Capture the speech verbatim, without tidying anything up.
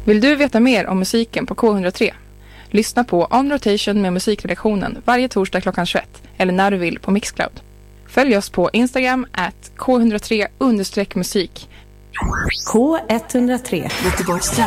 Vill du veta mer om musiken på K ett noll tre? Lyssna på On Rotation med musikredaktionen varje torsdag klockan tjugoett eller när du vill på Mixcloud. Följ oss på Instagram at K ett noll tre understreck musik. K ett noll tre, Göteborgs